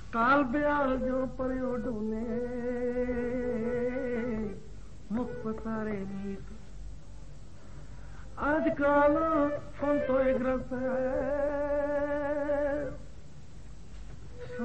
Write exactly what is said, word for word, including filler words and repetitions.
काल ब्याल जो परियो ढूने मुख पसारे मीत आजकल फोन तो एक रस है